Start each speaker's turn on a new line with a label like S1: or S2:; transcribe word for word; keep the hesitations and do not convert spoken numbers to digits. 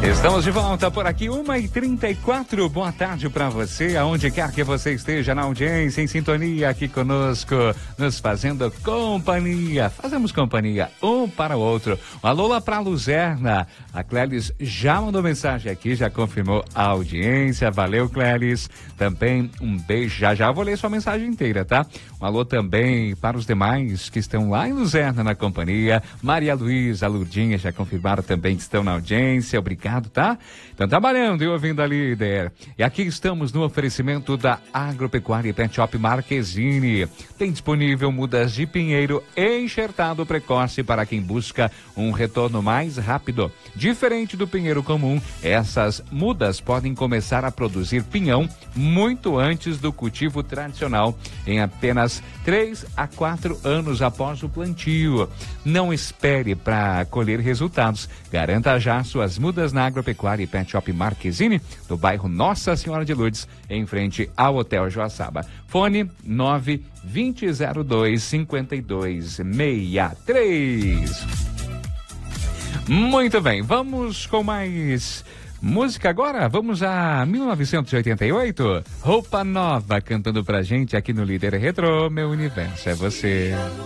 S1: Estamos de volta por aqui, uma e trinta e quatro. Boa tarde para você, aonde quer que você esteja na audiência, em sintonia aqui conosco, nos fazendo companhia. Fazemos companhia um para o outro. Um alô lá para Luzerna. A Clélis já mandou mensagem aqui, já confirmou a audiência. Valeu, Clélis. Também um beijo. Já já vou ler sua mensagem inteira, tá? Um alô também para os demais que estão lá em Luzerna na companhia. Maria Luísa, a Lurdinha já confirmaram também que estão na audiência. Obrigado, tá? Estão trabalhando e ouvindo a líder. E aqui estamos no oferecimento da Agropecuária e Pet Shop Marquezine. Tem disponível mudas de pinheiro enxertado precoce para quem busca um retorno mais rápido. Diferente do pinheiro comum, essas mudas podem começar a produzir pinhão muito antes do cultivo tradicional, em apenas três a quatro anos após o plantio. Não espere para colher resultados. Garanta já suas mudas na Agropecuária e Pet Shop Marquezine, do bairro Nossa Senhora de Lourdes, em frente ao Hotel Joaçaba. Fone nove dois zero dois cinco dois seis três. Muito bem, vamos com mais música agora. Vamos a mil novecentos e oitenta e oito. Roupa Nova cantando pra gente aqui no Líder Retro. Meu universo é você.